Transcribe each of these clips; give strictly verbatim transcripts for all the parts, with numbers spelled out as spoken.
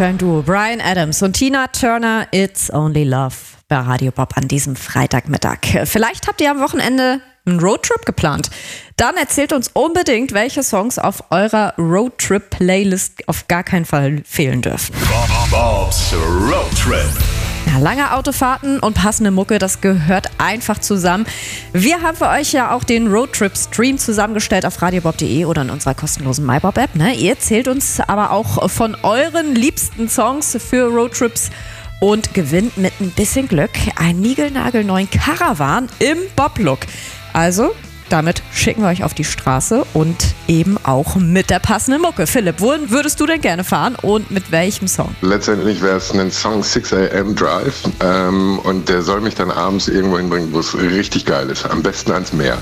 für ein Duo? Bryan Adams und Tina Turner, It's Only Love bei Radio Bob an diesem Freitagmittag. Vielleicht habt ihr am Wochenende einen Roadtrip geplant. Dann erzählt uns unbedingt, welche Songs auf eurer Roadtrip-Playlist auf gar keinen Fall fehlen dürfen. Bob's Roadtrip. Ja, lange Autofahrten und passende Mucke, das gehört einfach zusammen. Wir haben für euch ja auch den Roadtrip-Stream zusammengestellt auf radiobob punkt de oder in unserer kostenlosen MyBob-App. Ne? Ihr erzählt uns aber auch von euren liebsten Songs für Roadtrips und gewinnt mit ein bisschen Glück einen niegelnagelneuen Caravan im Bob-Look. Also, damit schicken wir euch auf die Straße und eben auch mit der passenden Mucke. Philipp, wohin würdest du denn gerne fahren und mit welchem Song? Letztendlich wäre es ein Song six a.m. Drive ähm, und der soll mich dann abends irgendwo hinbringen, wo es richtig geil ist. Am besten ans Meer.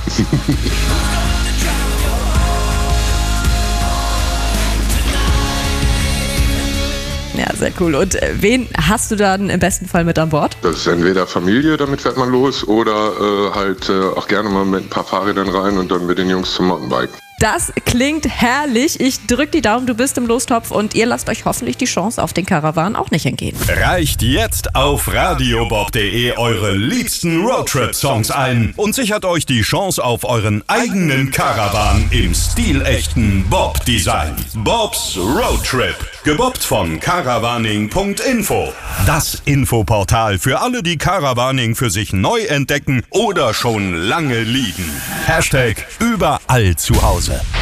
Ja, sehr cool. Und äh, wen hast du dann im besten Fall mit an Bord? Das ist entweder Familie, damit fährt man los, oder äh, halt äh, auch gerne mal mit ein paar Fahrrädern rein und dann mit den Jungs zum Mountainbiken. Das klingt herrlich. Ich drück die Daumen, du bist im Lostopf und ihr lasst euch hoffentlich die Chance auf den Caravan auch nicht entgehen. Reicht jetzt auf radiobob punkt de eure liebsten Roadtrip-Songs ein und sichert euch die Chance auf euren eigenen Caravan im stilechten Bob-Design. Bob's Roadtrip, gebobbt von caravaning punkt info. Das Infoportal für alle, die Caravaning für sich neu entdecken oder schon lange lieben. Hashtag überall zu Hause.